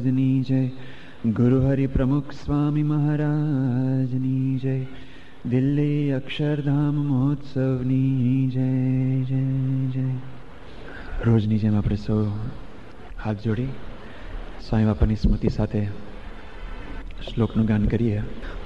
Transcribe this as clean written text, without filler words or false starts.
ની જય. ગુરુ હરિ પ્રમુખ સ્વામી મહારાજની જય. દિલ્હી અક્ષરધામ મહોત્સવની જય જય જય. રોજની જેમ આપણે સૌ હાથ જોડી સ્વામી બાપાની સ્મૃતિ સાથે શ્લોકનું ગાન કરીએ.